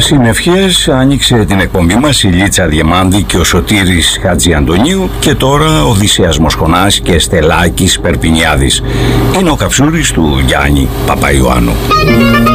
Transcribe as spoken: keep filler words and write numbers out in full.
συνευχές άνοιξε την εκπομπή μας η Λίτσα Διεμάντη και ο Σωτήρης Χατζιαντονίου και τώρα Οδυσσέας Μοσχονάς και Στελάκης Περπινιάδης. Είναι ο καψούρης του Γιάννη Παπαϊωάννου.